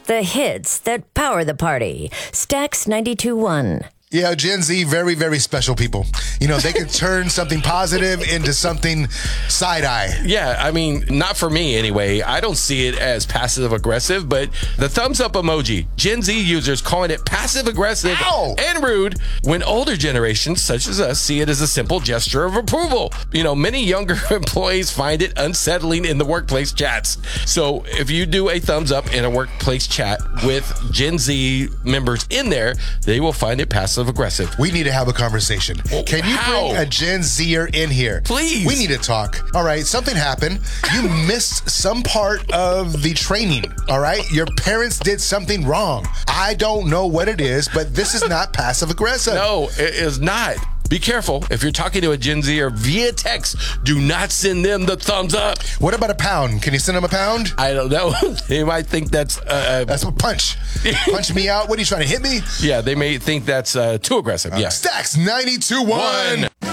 The hits that power the party. Stax 92.1. Yeah, Gen Z, very, very special people. You know, they can turn something positive into something side-eye. Yeah, I mean, not for me anyway. I don't see it as passive-aggressive, but the thumbs-up emoji, Gen Z users calling it passive-aggressive and rude, when older generations, such as us, see it as a simple gesture of approval. You know, many younger employees find it unsettling in the workplace chats. So if you do a thumbs-up in a workplace chat with Gen Z members in there, they will find it passive-aggressive. We need to have a conversation. Can you bring a Gen Zer in here? Please. We need to talk. All right, something happened. You missed some part of the training, all right? Your parents did something wrong. I don't know what it is, but this is not passive-aggressive. No, it is not. Be careful. If you're talking to a Gen Zer via text, do not send them the thumbs up. What about a pound? Can you send them a pound? I don't know. They might think that's... that's a punch. Punch me out? What are you trying to hit me? Yeah, they may think that's too aggressive. Yeah. Stax 92.1.